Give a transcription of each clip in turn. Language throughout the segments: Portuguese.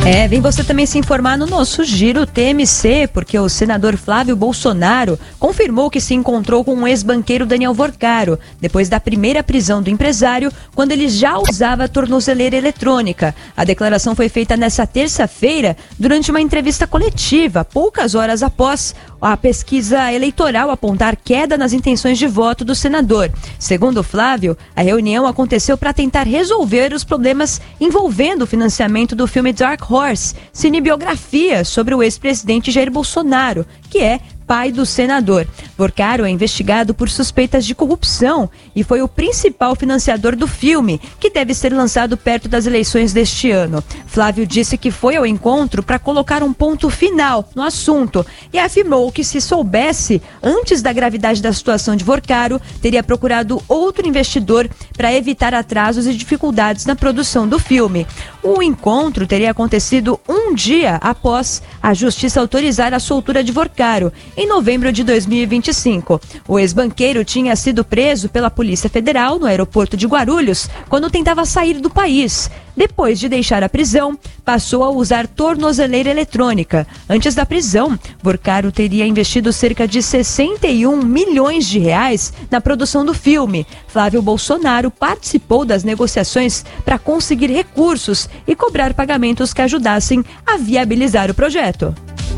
Vem você também se informar no nosso Giro TMC, porque o senador Flávio Bolsonaro confirmou que se encontrou com o ex-banqueiro Daniel Vorcaro, depois da primeira prisão do empresário, quando ele já usava tornozeleira eletrônica. A declaração foi feita nesta terça-feira, durante uma entrevista coletiva, poucas horas após a pesquisa eleitoral apontar queda nas intenções de voto do senador. Segundo Flávio, a reunião aconteceu para tentar resolver os problemas envolvendo o financiamento do filme Dark Horse, cinebiografia sobre o ex-presidente Jair Bolsonaro, que é pai do senador. Vorcaro é investigado por suspeitas de corrupção e foi o principal financiador do filme, que deve ser lançado perto das eleições deste ano. Flávio disse que foi ao encontro para colocar um ponto final no assunto e afirmou que, se soubesse antes da gravidade da situação de Vorcaro, teria procurado outro investidor para evitar atrasos e dificuldades na produção do filme. O encontro teria acontecido um dia após a justiça autorizar a soltura de Vorcaro, em novembro de 2025. O ex-banqueiro tinha sido preso pela Polícia Federal no aeroporto de Guarulhos quando tentava sair do país. Depois de deixar a prisão, passou a usar tornozeleira eletrônica. Antes da prisão, Vorcaro teria investido cerca de 61 milhões de reais na produção do filme. Flávio Bolsonaro participou das negociações para conseguir recursos e cobrar pagamentos que ajudassem a viabilizar o projeto.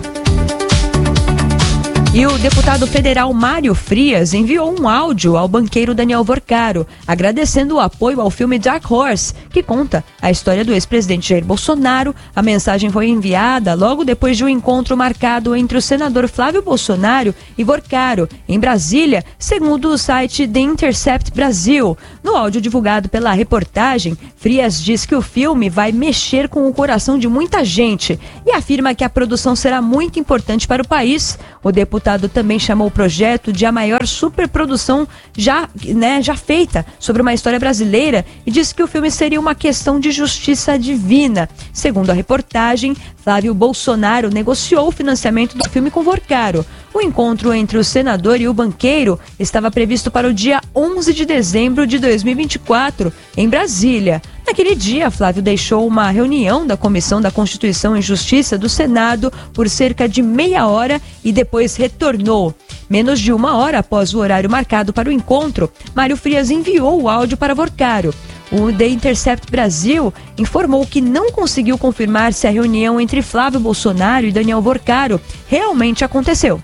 E o deputado federal Mário Frias enviou um áudio ao banqueiro Daniel Vorcaro, agradecendo o apoio ao filme Dark Horse, que conta a história do ex-presidente Jair Bolsonaro. A mensagem foi enviada logo depois de um encontro marcado entre o senador Flávio Bolsonaro e Vorcaro, em Brasília, segundo o site The Intercept Brasil. No áudio divulgado pela reportagem, Frias diz que o filme vai mexer com o coração de muita gente e afirma que a produção será muito importante para o país. O deputado também chamou o projeto de a maior superprodução já feita sobre uma história brasileira e disse que o filme seria uma questão de justiça divina. Segundo a reportagem, Flávio Bolsonaro negociou o financiamento do filme com Vorcaro. O encontro entre o senador e o banqueiro estava previsto para o dia 11 de dezembro de 2024, em Brasília. Naquele dia, Flávio deixou uma reunião da Comissão da Constituição e Justiça do Senado por cerca de meia hora e depois retornou. Menos de uma hora após o horário marcado para o encontro, Mário Frias enviou o áudio para Vorcaro. O The Intercept Brasil informou que não conseguiu confirmar se a reunião entre Flávio Bolsonaro e Daniel Vorcaro realmente aconteceu.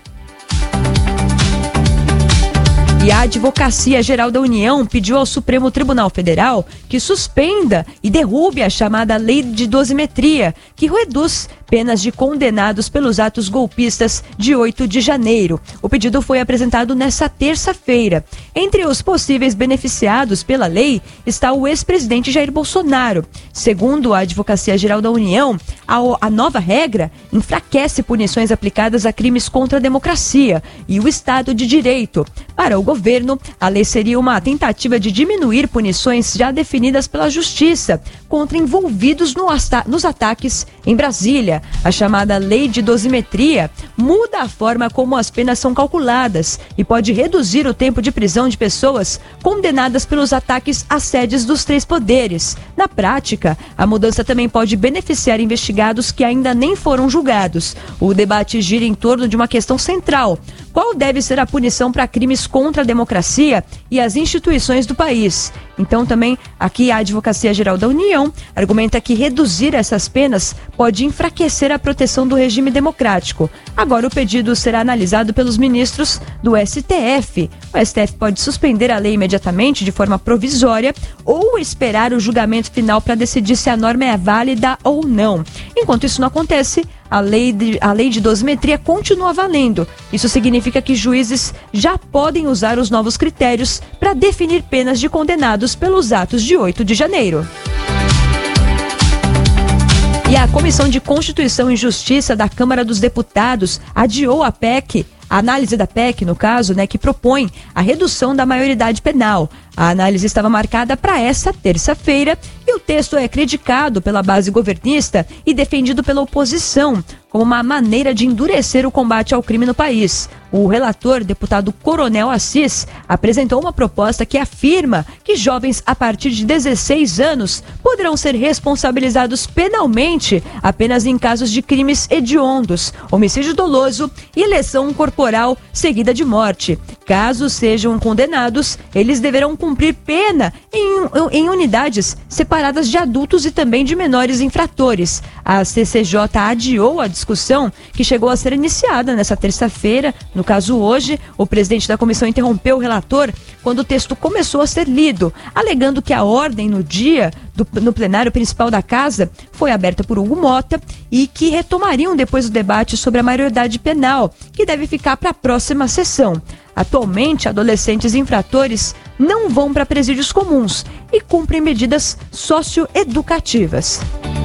E a Advocacia Geral da União pediu ao Supremo Tribunal Federal que suspenda e derrube a chamada Lei de Dosimetria, que reduz penas de condenados pelos atos golpistas de 8 de janeiro. O pedido foi apresentado nesta terça-feira. Entre os possíveis beneficiados pela lei está o ex-presidente Jair Bolsonaro. Segundo a Advocacia Geral da União, a nova regra enfraquece punições aplicadas a crimes contra a democracia e o Estado de Direito. Para o governo, a lei seria uma tentativa de diminuir punições já definidas pela Justiça contra envolvidos nos ataques em Brasília. A chamada Lei de Dosimetria muda a forma como as penas são calculadas e pode reduzir o tempo de prisão de pessoas condenadas pelos ataques às sedes dos três poderes. Na prática, a mudança também pode beneficiar investigados que ainda nem foram julgados. O debate gira em torno de uma questão central: qual deve ser a punição para crimes contra a democracia e as instituições do país? Então, também, aqui a Advocacia Geral da União argumenta que reduzir essas penas pode enfraquecer a proteção do regime democrático. Agora, o pedido será analisado pelos ministros do STF. O STF pode suspender a lei imediatamente, de forma provisória, ou esperar o julgamento final para decidir se a norma é válida ou não. Enquanto isso não acontece, a lei de dosimetria continua valendo. Isso significa que juízes já podem usar os novos critérios para definir penas de condenados pelos atos de 8 de janeiro. E a Comissão de Constituição e Justiça da Câmara dos Deputados adiou a análise da PEC, no caso, que propõe a redução da maioridade penal. A análise estava marcada para essa terça-feira e o texto é criticado pela base governista e defendido pela oposição, como uma maneira de endurecer o combate ao crime no país. O relator, deputado Coronel Assis, apresentou uma proposta que afirma que jovens a partir de 16 anos poderão ser responsabilizados penalmente apenas em casos de crimes hediondos, homicídio doloso e lesão corporal seguida de morte. Caso sejam condenados, eles deverão cumprir pena em unidades separadas de adultos e também de menores infratores. A CCJ adiou a discussão, que chegou a ser iniciada nesta terça-feira. No caso, hoje, o presidente da comissão interrompeu o relator quando o texto começou a ser lido, alegando que a ordem no dia no plenário principal da casa foi aberta por Hugo Mota e que retomariam depois o debate sobre a maioridade penal, que deve ficar para a próxima sessão. Atualmente, adolescentes infratores não vão para presídios comuns e cumprem medidas socioeducativas.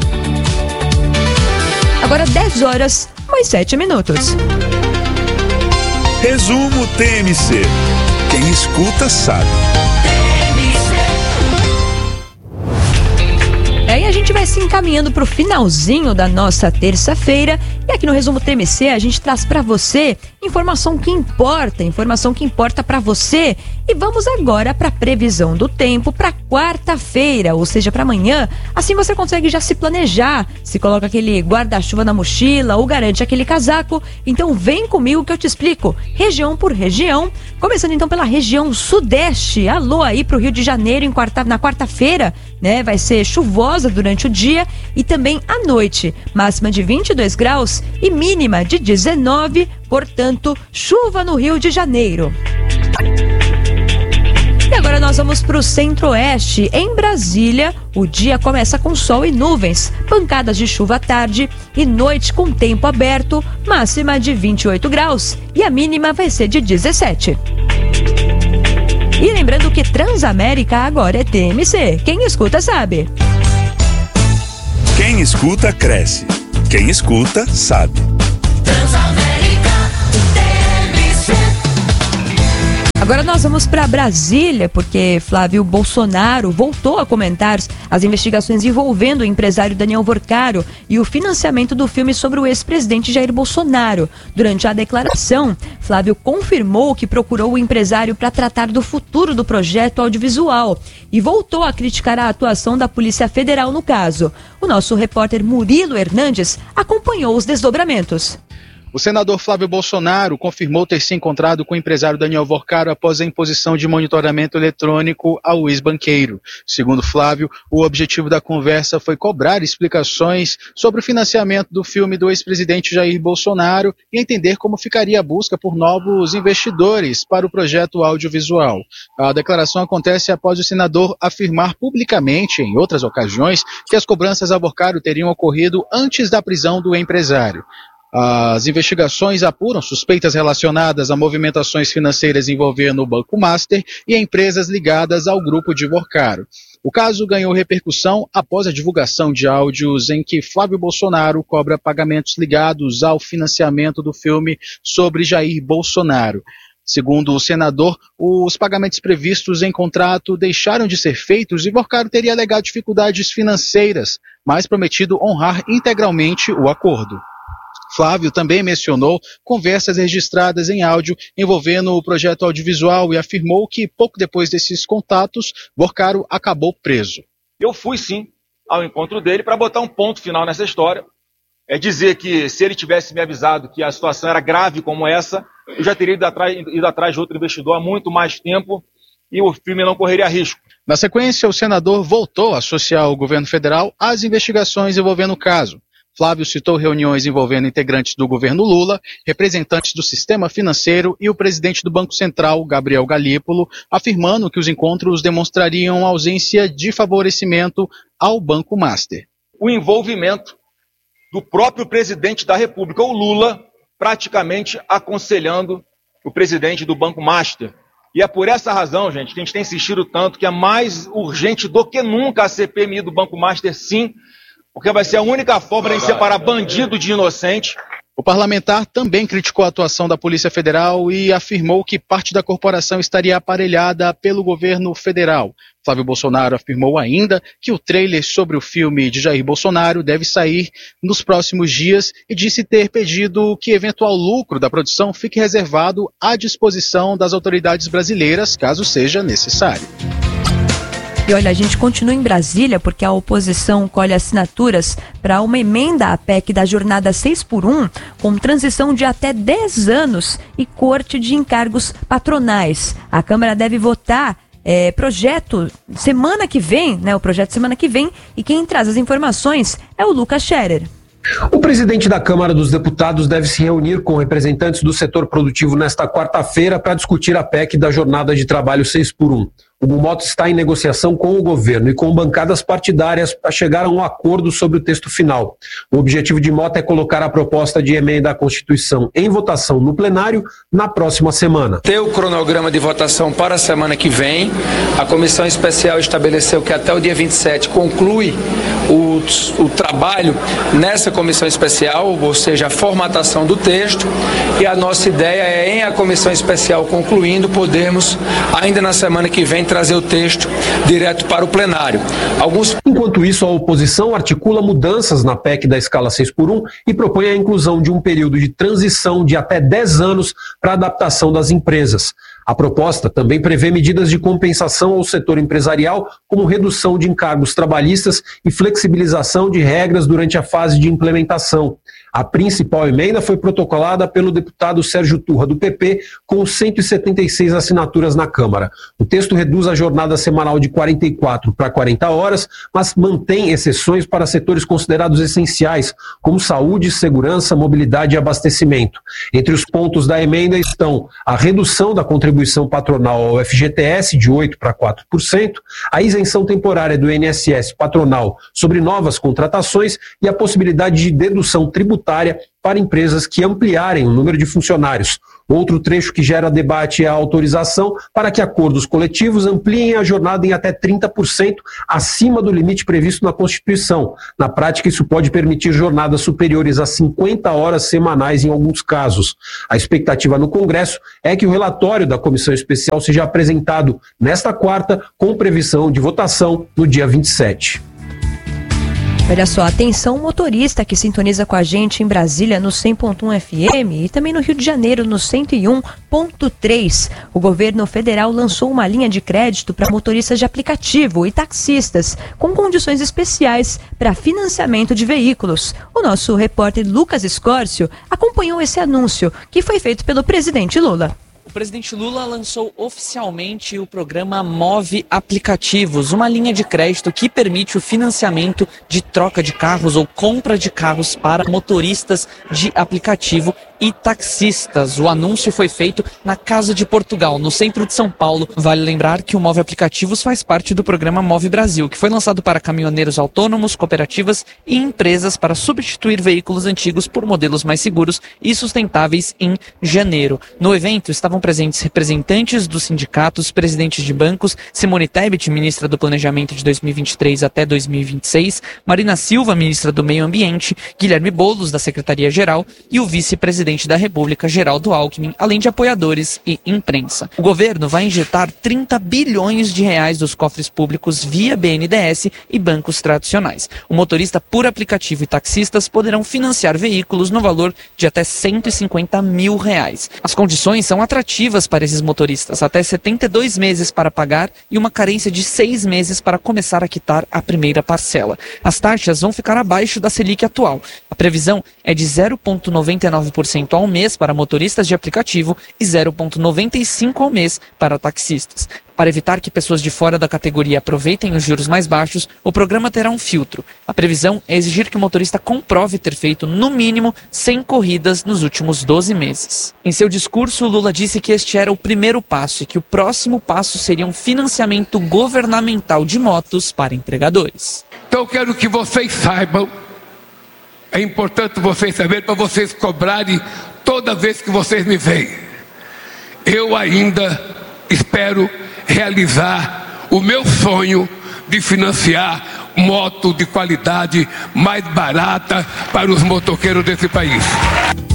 Agora 10 horas, mais 7 minutos. Resumo TMC. Quem escuta sabe. E a gente vai se encaminhando para o finalzinho da nossa terça-feira. E aqui no Resumo TMC a gente traz para você informação que importa para você. E vamos agora para a previsão do tempo para quarta-feira, ou seja, para amanhã. Assim você consegue já se planejar, se coloca aquele guarda-chuva na mochila ou garante aquele casaco. Então vem comigo que eu te explico, região por região. Começando então pela região sudeste. Alô aí para o Rio de Janeiro na quarta-feira, né? Vai ser chuvosa durante o dia e também à noite. Máxima de 22 graus e mínima de 19, portanto, chuva no Rio de Janeiro. E agora nós vamos para o centro-oeste. Em Brasília, o dia começa com sol e nuvens, pancadas de chuva à tarde e noite com tempo aberto, máxima de 28 graus e a mínima vai ser de 17. E lembrando que Transamérica agora é TMC. Quem escuta sabe. Quem escuta cresce. Quem escuta sabe. Agora nós vamos para Brasília, porque Flávio Bolsonaro voltou a comentar as investigações envolvendo o empresário Daniel Worcaro e o financiamento do filme sobre o ex-presidente Jair Bolsonaro. Durante a declaração, Flávio confirmou que procurou o empresário para tratar do futuro do projeto audiovisual e voltou a criticar a atuação da Polícia Federal no caso. O nosso repórter Murilo Hernandes acompanhou os desdobramentos. O senador Flávio Bolsonaro confirmou ter se encontrado com o empresário Daniel Worcaro após a imposição de monitoramento eletrônico ao ex-banqueiro. Segundo Flávio, o objetivo da conversa foi cobrar explicações sobre o financiamento do filme do ex-presidente Jair Bolsonaro e entender como ficaria a busca por novos investidores para o projeto audiovisual. A declaração acontece após o senador afirmar publicamente, em outras ocasiões, que as cobranças a Worcaro teriam ocorrido antes da prisão do empresário. As investigações apuram suspeitas relacionadas a movimentações financeiras envolvendo o Banco Master e empresas ligadas ao grupo de Worcaro. O caso ganhou repercussão após a divulgação de áudios em que Flávio Bolsonaro cobra pagamentos ligados ao financiamento do filme sobre Jair Bolsonaro. Segundo o senador, os pagamentos previstos em contrato deixaram de ser feitos e Worcaro teria alegado dificuldades financeiras, mas prometido honrar integralmente o acordo. Flávio também mencionou conversas registradas em áudio envolvendo o projeto audiovisual e afirmou que, pouco depois desses contatos, Worcaro acabou preso. Eu fui, sim, ao encontro dele para botar um ponto final nessa história. É dizer que, se ele tivesse me avisado que a situação era grave como essa, eu já teria ido atrás de outro investidor há muito mais tempo e o filme não correria risco. Na sequência, o senador voltou a associar o governo federal às investigações envolvendo o caso. Flávio citou reuniões envolvendo integrantes do governo Lula, representantes do sistema financeiro e o presidente do Banco Central, Gabriel Galípolo, afirmando que os encontros demonstrariam ausência de favorecimento ao Banco Master. O envolvimento do próprio presidente da República, o Lula, praticamente aconselhando o presidente do Banco Master. E é por essa razão, gente, que a gente tem insistido tanto que é mais urgente do que nunca a CPMI do Banco Master, sim, porque vai ser a única forma de separar bandido de inocente O parlamentar também criticou a atuação da Polícia Federal e afirmou que parte da corporação estaria aparelhada pelo governo federal. Flávio Bolsonaro afirmou ainda que o trailer sobre o filme de Jair Bolsonaro deve sair nos próximos dias e disse ter pedido que eventual lucro da produção fique reservado à disposição das autoridades brasileiras, caso seja necessário. E olha, a gente continua em Brasília porque a oposição colhe assinaturas para uma emenda à PEC da jornada 6x1, com transição de até 10 anos e corte de encargos patronais. A Câmara deve votar projeto semana que vem, o projeto semana que vem, e quem traz as informações é o Lucas Scherer. O presidente da Câmara dos Deputados deve se reunir com representantes do setor produtivo nesta quarta-feira para discutir a PEC da jornada de trabalho 6x1. O Mota está em negociação com o governo e com bancadas partidárias para chegar a um acordo sobre o texto final. O objetivo de Mota é colocar a proposta de emenda à Constituição em votação no plenário na próxima semana. Ter o cronograma de votação para a semana que vem. A comissão especial estabeleceu que até o dia 27 conclui o trabalho nessa comissão especial, ou seja, a formatação do texto, e a nossa ideia é, em a comissão especial concluindo, podermos ainda na semana que vem trazer o texto direto para o plenário. Enquanto isso, a oposição articula mudanças na PEC da escala 6x1 e propõe a inclusão de um período de transição de até 10 anos para a adaptação das empresas. A proposta também prevê medidas de compensação ao setor empresarial, como redução de encargos trabalhistas e flexibilização de regras durante a fase de implementação. A principal emenda foi protocolada pelo deputado Sérgio Turra, do PP, com 176 assinaturas na Câmara. O texto reduz a jornada semanal de 44 para 40 horas, mas mantém exceções para setores considerados essenciais, como saúde, segurança, mobilidade e abastecimento. Entre os pontos da emenda estão a redução da contribuição patronal ao FGTS de 8% para 4%, a isenção temporária do INSS patronal sobre novas contratações e a possibilidade de dedução tributária para empresas que ampliarem o número de funcionários. Outro trecho que gera debate é a autorização para que acordos coletivos ampliem a jornada em até 30% acima do limite previsto na Constituição. Na prática, isso pode permitir jornadas superiores a 50 horas semanais em alguns casos. A expectativa no Congresso é que o relatório da comissão especial seja apresentado nesta quarta, com previsão de votação no dia 27. Olha só, atenção motorista que sintoniza com a gente em Brasília no 100.1 FM e também no Rio de Janeiro no 101.3. O governo federal lançou uma linha de crédito para motoristas de aplicativo e taxistas, com condições especiais para financiamento de veículos. O nosso repórter Lucas Escórcio acompanhou esse anúncio, que foi feito pelo presidente Lula. O presidente Lula lançou oficialmente o programa Move Aplicativos, uma linha de crédito que permite o financiamento de troca de carros ou compra de carros para motoristas de aplicativo e taxistas. O anúncio foi feito na Casa de Portugal, no centro de São Paulo. Vale lembrar que o Move Aplicativos faz parte do programa Move Brasil, que foi lançado para caminhoneiros autônomos, cooperativas e empresas para substituir veículos antigos por modelos mais seguros e sustentáveis em janeiro. No evento estavam presentes representantes dos sindicatos, presidentes de bancos, Simone Tebet, ministra do Planejamento de 2023 até 2026, Marina Silva, ministra do Meio Ambiente, Guilherme Boulos, da Secretaria-Geral, e o vice-presidente da República, Geraldo Alckmin, além de apoiadores e imprensa. O governo vai injetar 30 bilhões de reais dos cofres públicos via BNDES e bancos tradicionais. O motorista por aplicativo e taxistas poderão financiar veículos no valor de até R$150 mil. As condições são atrativas para esses motoristas, até 72 meses para pagar e uma carência de 6 meses para começar a quitar a primeira parcela. As taxas vão ficar abaixo da Selic atual. A previsão é de 0,99% ao mês para motoristas de aplicativo e 0,95% ao mês para taxistas. Para evitar que pessoas de fora da categoria aproveitem os juros mais baixos, o programa terá um filtro. A previsão é exigir que o motorista comprove ter feito, no mínimo, 100 corridas nos últimos 12 meses. Em seu discurso, Lula disse que este era o primeiro passo e que o próximo passo seria um financiamento governamental de motos para entregadores. Então eu quero que vocês saibam, é importante vocês saberem para vocês cobrarem toda vez que vocês me veem. Eu ainda espero realizar o meu sonho de financiar moto de qualidade mais barata para os motoqueiros desse país.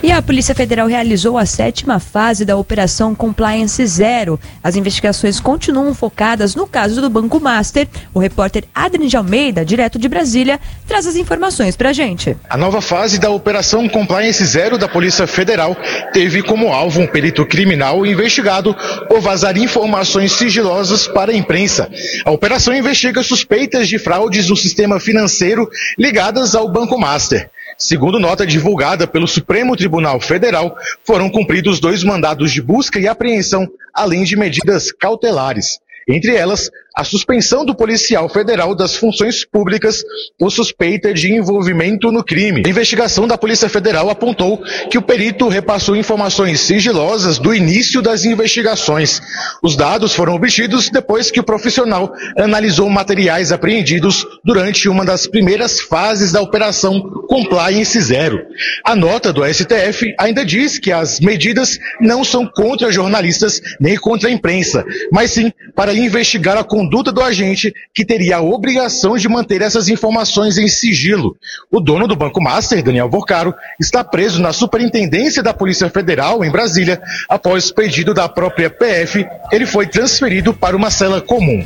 E a Polícia Federal realizou a 7ª fase da Operação Compliance Zero. As investigações continuam focadas no caso do Banco Master. O repórter Adrien de Almeida, direto de Brasília, traz as informações pra gente. A nova fase da Operação Compliance Zero da Polícia Federal teve como alvo um perito criminal investigado por vazar informações sigilosas para a imprensa. A operação investiga suspeitas de fraudes no sistema financeiro ligadas ao Banco Master. Segundo nota divulgada pelo Supremo Tribunal Federal, foram cumpridos 2 mandados de busca e apreensão, além de medidas cautelares. Entre elas, a suspensão do policial federal das funções públicas por suspeita de envolvimento no crime. A investigação da Polícia Federal apontou que o perito repassou informações sigilosas do início das investigações. Os dados foram obtidos depois que o profissional analisou materiais apreendidos durante uma das primeiras fases da Operação Compliance Zero. A nota do STF ainda diz que as medidas não são contra jornalistas nem contra a imprensa, mas sim para investigar a conduta do agente, que teria a obrigação de manter essas informações em sigilo. O dono do Banco Master, Daniel Vorcaro, está preso na Superintendência da Polícia Federal, em Brasília. Após pedido da própria PF, ele foi transferido para uma cela comum.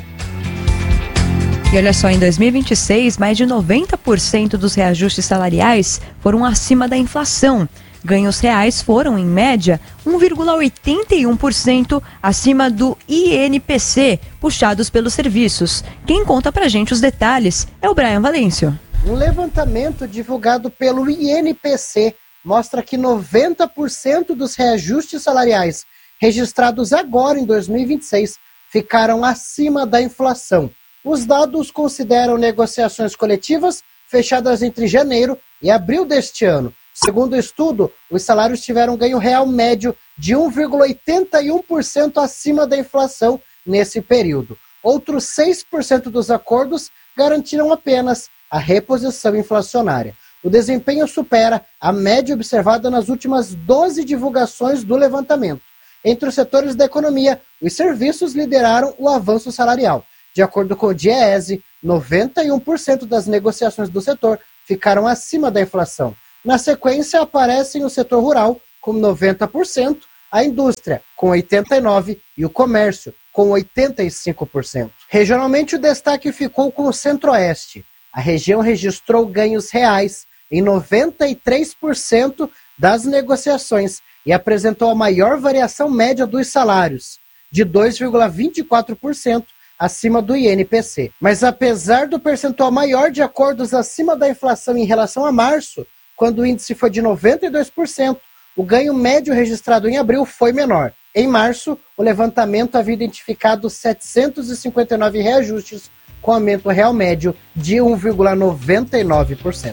E olha só, em 2026, mais de 90% dos reajustes salariais foram acima da inflação. Ganhos reais foram, em média, 1,81% acima do INPC, puxados pelos serviços. Quem conta pra gente os detalhes é o Brian Valêncio. Um levantamento divulgado pelo INPC mostra que 90% dos reajustes salariais registrados agora em 2026 ficaram acima da inflação. Os dados consideram negociações coletivas fechadas entre janeiro e abril deste ano. Segundo o estudo, os salários tiveram um ganho real médio de 1,81% acima da inflação nesse período. Outros 6% dos acordos garantiram apenas a reposição inflacionária. O desempenho supera a média observada nas últimas 12 divulgações do levantamento. Entre os setores da economia, os serviços lideraram o avanço salarial. De acordo com o DIEESE, 91% das negociações do setor ficaram acima da inflação. Na sequência, aparecem o setor rural, com 90%, a indústria, com 89% e o comércio, com 85%. Regionalmente, o destaque ficou com o Centro-Oeste. A região registrou ganhos reais em 93% das negociações e apresentou a maior variação média dos salários, de 2,24%, acima do INPC. Mas apesar do percentual maior de acordos acima da inflação em relação a março, quando o índice foi de 92%, o ganho médio registrado em abril foi menor. Em março, o levantamento havia identificado 759 reajustes, com aumento real médio de 1,99%.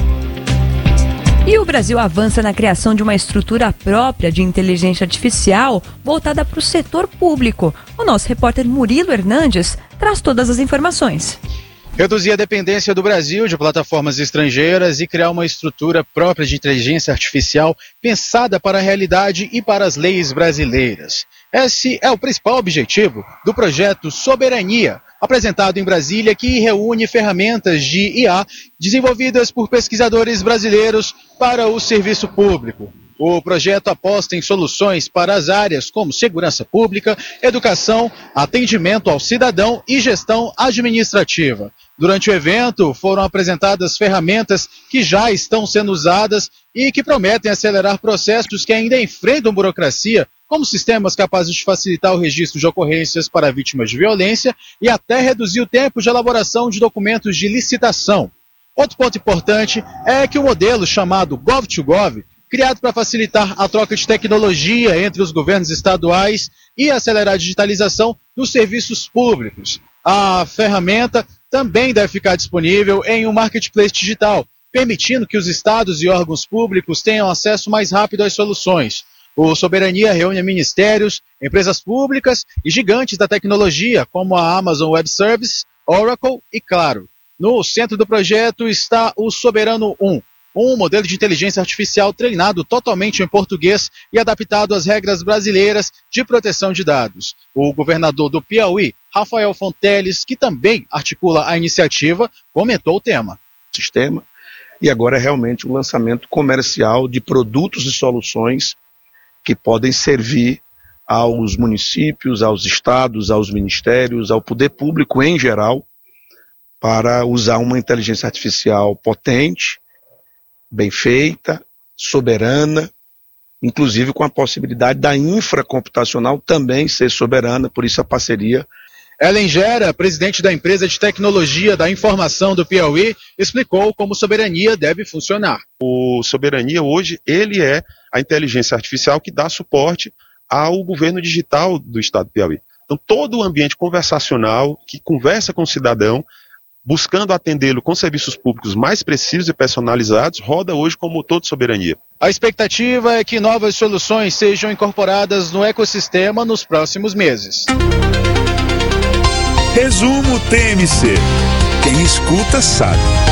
E o Brasil avança na criação de uma estrutura própria de inteligência artificial voltada para o setor público. O nosso repórter Murilo Hernandes traz todas as informações. Reduzir a dependência do Brasil de plataformas estrangeiras e criar uma estrutura própria de inteligência artificial pensada para a realidade e para as leis brasileiras. Esse é o principal objetivo do projeto Soberania, apresentado em Brasília, que reúne ferramentas de IA desenvolvidas por pesquisadores brasileiros para o serviço público. O projeto aposta em soluções para as áreas como segurança pública, educação, atendimento ao cidadão e gestão administrativa. Durante o evento, foram apresentadas ferramentas que já estão sendo usadas e que prometem acelerar processos que ainda enfrentam burocracia, como sistemas capazes de facilitar o registro de ocorrências para vítimas de violência e até reduzir o tempo de elaboração de documentos de licitação. Outro ponto importante é que o modelo chamado Gov2Gov, criado para facilitar a troca de tecnologia entre os governos estaduais e acelerar a digitalização dos serviços públicos. A ferramenta também deve ficar disponível em um marketplace digital, permitindo que os estados e órgãos públicos tenham acesso mais rápido às soluções. O Soberania reúne ministérios, empresas públicas e gigantes da tecnologia, como a Amazon Web Services, Oracle e Claro. No centro do projeto está o Soberano 1, um modelo de inteligência artificial treinado totalmente em português e adaptado às regras brasileiras de proteção de dados. O governador do Piauí, Rafael Fonteles, que também articula a iniciativa, comentou o tema. O sistema e agora é realmente o lançamento comercial de produtos e soluções que podem servir aos municípios, aos estados, aos ministérios, ao poder público em geral, para usar uma inteligência artificial potente, bem feita, soberana, inclusive com a possibilidade da infracomputacional também ser soberana, por isso a parceria. Ellen Gera, presidente da empresa de tecnologia da informação do Piauí, explicou como soberania deve funcionar. O soberania hoje, ele é a inteligência artificial que dá suporte ao governo digital do estado do Piauí. Então todo o ambiente conversacional que conversa com o cidadão, buscando atendê-lo com serviços públicos mais precisos e personalizados, roda hoje como motor de soberania. A expectativa é que novas soluções sejam incorporadas no ecossistema nos próximos meses. Resumo TMC. Quem escuta sabe.